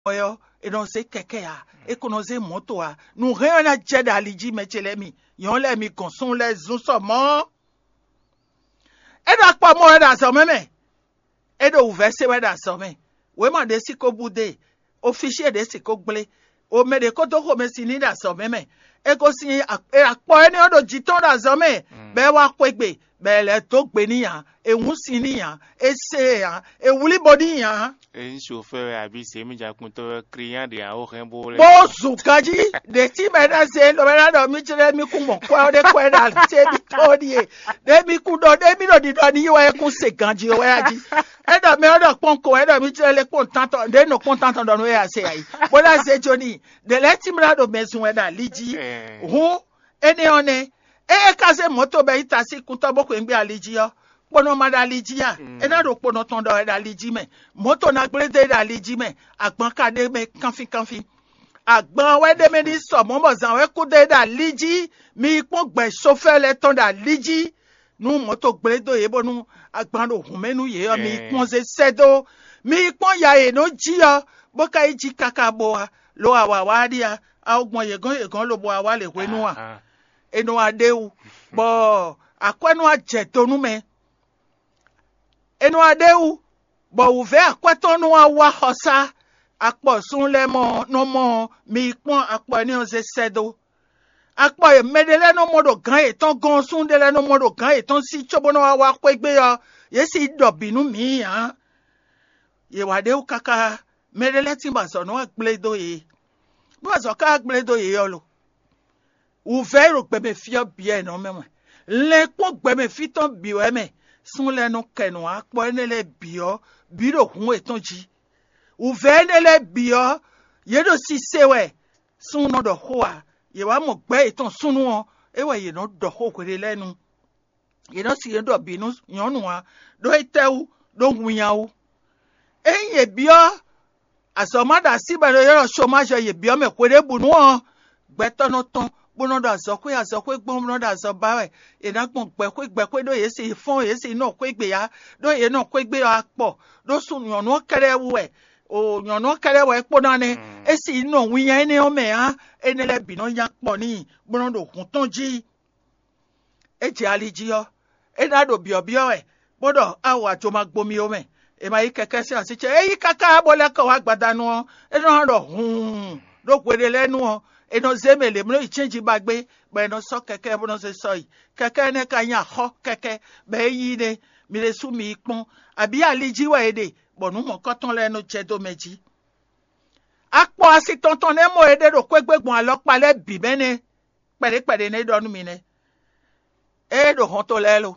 Oyo, et non c'est kekea, et qu'on ose moto a. Nous rien à djed à liji metchelemi. Yon les mi conson les zousomans. Et donc pas moi dans ça même. Et de ouvert c'est ouais dans ça même. Ouais man de siko boudé. Officier de siko blé. O me de koto ko me sini dans ça même. Et ko si et a pas ene odo jiton dans ça même. Be wa kwegbe. Be le to gbe ni yan. E wun sini yan. E se yan. E wuli body yan. Un chauffeur habite c'est mis à compter criant de à aucun boule. Bon soukaji de ti mena se lo mena do mi chere mi ku mo kwa de kwa da se mi to die de mi ku do de mi do di do ni wa e ku se ganji o wa ji e do me o do pon ko e do mi chere le content de no content do no ya se ai bo la se joni de le ti mena do mesun we da liji hu ene one e ka se moto be ita si ku to bo ko ngbe aliji yo pono madaliji ya ena do pono ton do daliji me moto na gbede daliji me agbon kade me kanfi agbon we de me ni so mo mo zan we ku de daliji mi pon gbe chauffeur le ton daliji nu moto gbede ye bonu agbon do hun menu ye o mi pon se sedo mi pon ya e no ji o bo ka iji kaka bo lo awa wa dia a ogbon ye gan lo bo awa le wenu wa enu adeu bo akwenu ajetonu me enu adeu bo uve akwetonu awa hosa akpo sun lemo no mo mi pon akpo ni o se sedo akpo e medele no modo gan e ton gan sun dele no modo gan e ton si chobo no awa kwegbe yo ye si dobinu mi han ye wadeu kaka medele timba so no agbledo ye bo so ka agbledo ye yo lo uve ro pe me fio bien no me le po gbe me fiton bi we me sun lenu kenu akpo enele bio biro hun etonji uve enele bio yedo si sewe sun no do hoa ye wa mo gbe eton sunu o ewe ye no do ho kwere lenu ye no si yedo binu yonu a do etewu do hunyawu enye bio asomada sibero yoro chômage ye bio me kwere bunu o gbe tono ton bono da azokwe gbon da azobawe e na gbon gbe do ye si fon ye si no kwegbe ya do ye no kwegbe apo do sun yon no kere we o yon no kere we po na ni e si no wiyan ni o me ha ene le bi no ya po ni bono do kun tonji e je aliji yo e na do bio e bodo awa jo ma gbomi o me e ma yi keke si asiche e yi kaka abole ko wa gbadanu e no ro hun do kwere lenu o eno zemele mno change bagbe be no so keke bo no se so yi keke ne ka yan ho keke be yi ne mi le su mi pon abi aliji wa ede bonu mo koton le no jedo meji apo asi tonton ne mo ede ro kwegbegbon alopa le bi bene pere ne do nu mi ne e do hon to le lo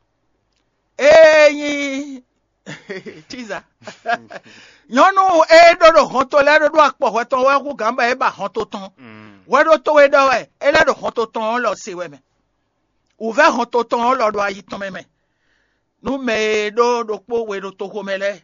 eyin tiza yonu e do hon to le do apo ho ton wa ku gamba e ba hon to ton wedo to wedo e le do hon to ton lo si we me uve hon to ton lo do ayi ton me nu me do po wedo to ho mele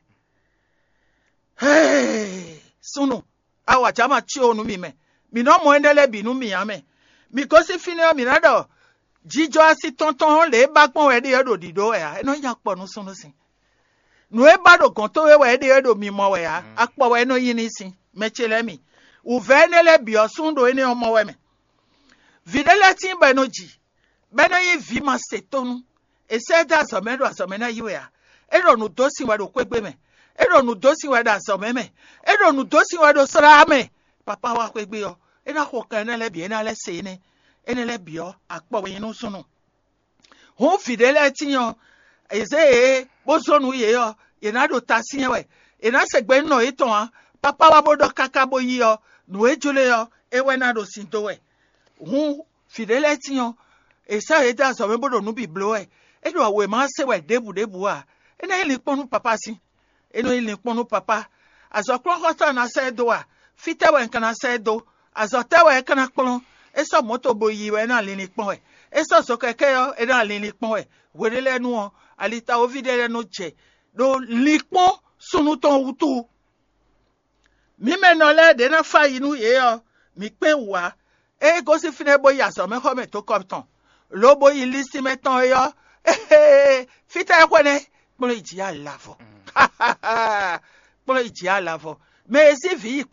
hey sunu awa chama chi onu mi no mo endele bi nu mi ame mi ko si fini o mi rado jijo asi tonton le ba pon we de do dido e no ya po nu sunu sin nu e ba do kon to we de do mi mo we ya apo we no yin sin mechele mi uve nele bi osun do ene omo we me videle tin ba no ji be no yin vi ma setonu e se da so me na yiwe ya e ro nu do si we do kwegbe me e ro nu do si we da so me e ro nu do si we do sra me papa wa kwegbe yo e na ko kan nele bi ena le se ne ene le bi o apo we yin sunu ho videle tin yo e se bo sonu ye yo e na do ta sin we e na se gbe no iton papa wa bodo kaka bo yi yo nu ejole yo e we na do sin to we hu fidele tin yo e sa e da so me bodo nu bi blow e do we ma se we debu a e na ile ponu papa sin e no ile ponu papa azo kro hosta na se do a fite we kan na se do azo te we kan na pon e so moto bo yi we na le ni pon e so keke yo e na le ni pon we we le nu o alita o videle no je do lipon sunu ton wutu mi me no le de na fa inu ye yo mi pe wa e go si fine bo ya so me ho me to kopton lo bo yi lisi me ton yo fite ko ne mo iji ala fo mo iji ala fo me si vi